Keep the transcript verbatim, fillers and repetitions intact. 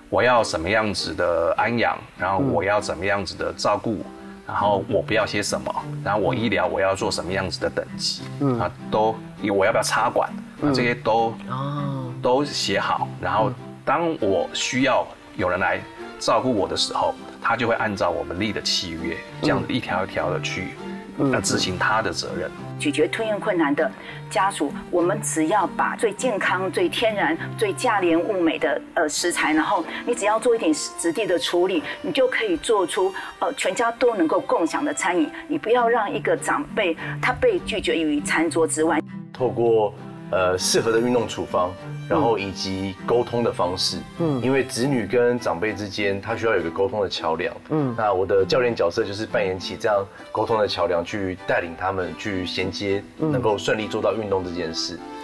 我要什么样子的安养，然后我要怎么样子的照顾，然后我不要些什么，然后我医疗我要做什么样子的等级，嗯啊，都我要不要插管，啊这些都哦都写好，然后当我需要有人来照顾我的时候，他就会按照我们立的契约，这样子一条一条的去呃执行他的责任。 咀嚼吞咽困难的家属，我们只要把最健康、最天然、最价廉物美的呃食材，然后你只要做一点质地的处理，你就可以做出呃全家都能够共享的餐饮。你不要让一个长辈他被拒绝于餐桌之外。 透过呃适合的运动处方，然后以及沟通的方式，嗯，因为子女跟长辈之间，他需要有一个沟通的桥梁，嗯，那我的教练角色就是扮演起这样沟通的桥梁，去带领他们去衔接，能够顺利做到运动这件事。